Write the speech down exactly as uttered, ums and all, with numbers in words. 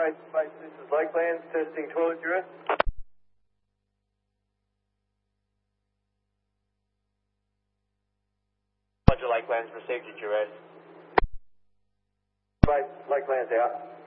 five five, this is Lakelands, testing toilet urine. Roger, Lakelands, received at your rest. Five, Lakelands out.